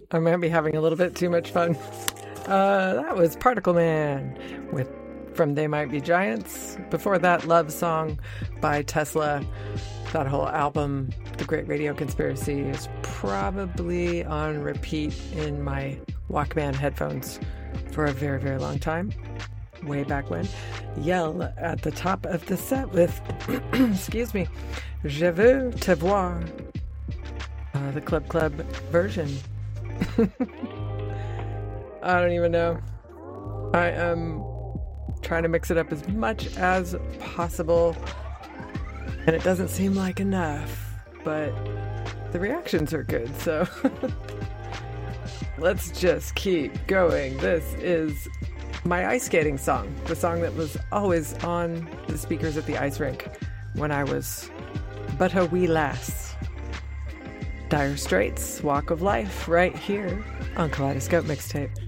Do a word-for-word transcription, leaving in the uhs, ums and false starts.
I might be having a little bit too much fun. Uh, that was Particle Man with From They Might Be Giants. Before that, Love Song by Tesla. That whole album, The Great Radio Conspiracy, is probably on repeat in my Walkman headphones for a very, very long time. Way back when. Yell at the top of the set with, excuse me, Je veux te voir. Uh, the Club Club version. I don't even know. I am trying to mix it up as much as possible, and it doesn't seem like enough, but the reactions are good, so let's just keep going. This is my ice skating song, the song that was always on the speakers at the ice rink when I was but a wee lass. Dire Straits, Walk of Life, right here on Kaleidoscope Mixtape.